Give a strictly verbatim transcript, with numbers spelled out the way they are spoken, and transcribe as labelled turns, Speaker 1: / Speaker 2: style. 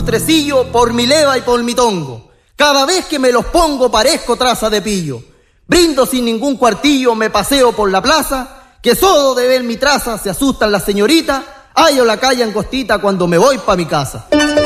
Speaker 1: su tresillo por mi leva y por mi tongo. Cada vez que me los pongo parezco traza de pillo. Brindo sin ningún cuartillo, me paseo por la plaza, que solo de ver mi traza se asustan las señoritas, hallo la calle angostita cuando me voy pa' mi casa.